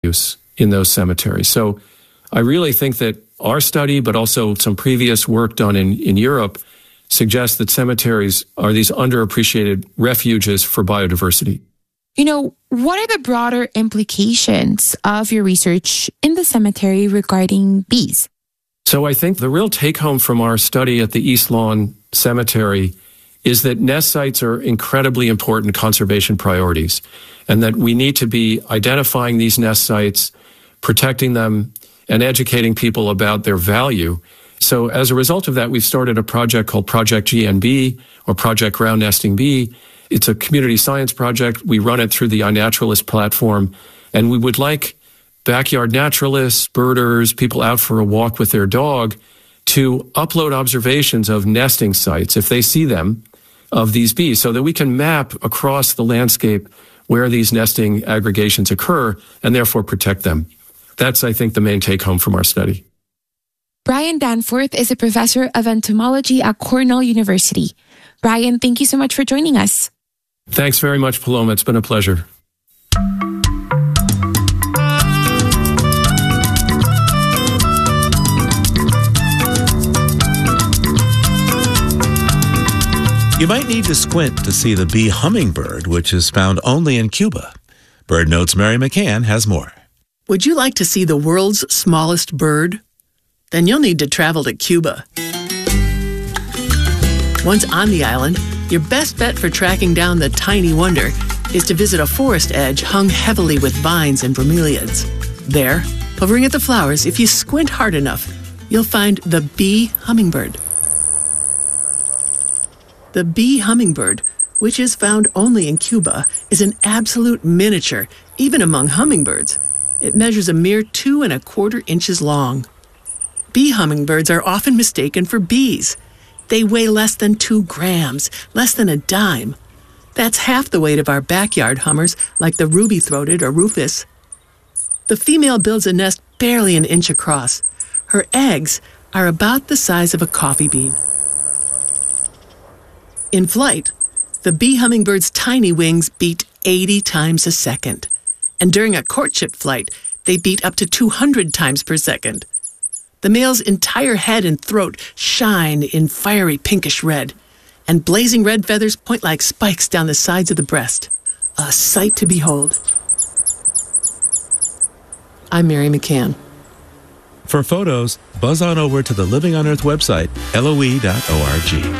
use in those cemeteries. So I really think that our study, but also some previous work done in Europe, suggests that cemeteries are these underappreciated refuges for biodiversity. What are the broader implications of your research in the cemetery regarding bees? So I think the real take-home from our study at the East Lawn Cemetery is that nest sites are incredibly important conservation priorities, and that we need to be identifying these nest sites, protecting them, and educating people about their value. So as a result of that, we've started a project called Project GNB, or Project Ground Nesting Bee. It's a community science project. We run it through the iNaturalist platform, and we would like backyard naturalists, birders, people out for a walk with their dog to upload observations of nesting sites, if they see them, of these bees, so that we can map across the landscape where these nesting aggregations occur and therefore protect them. That's, I think, the main take-home from our study. Brian Danforth is a professor of entomology at Cornell University. Brian, thank you so much for joining us. Thanks very much, Paloma. It's been a pleasure. You might need to squint to see the bee hummingbird, which is found only in Cuba. BirdNote's Mary McCann has more. Would you like to see the world's smallest bird? Then you'll need to travel to Cuba. Once on the island, your best bet for tracking down the tiny wonder is to visit a forest edge hung heavily with vines and bromeliads. There, hovering at the flowers, if you squint hard enough, you'll find the bee hummingbird. The bee hummingbird, which is found only in Cuba, is an absolute miniature, even among hummingbirds. It measures a mere 2¼ inches long. Bee hummingbirds are often mistaken for bees. They weigh less than 2 grams, less than a dime. That's half the weight of our backyard hummers, like the ruby-throated or rufous. The female builds a nest barely an inch across. Her eggs are about the size of a coffee bean. In flight, the bee hummingbird's tiny wings beat 80 times a second. And during a courtship flight, they beat up to 200 times per second. The male's entire head and throat shine in fiery pinkish red, and blazing red feathers point like spikes down the sides of the breast. A sight to behold. I'm Mary McCann. For photos, buzz on over to the Living on Earth website, LOE.org.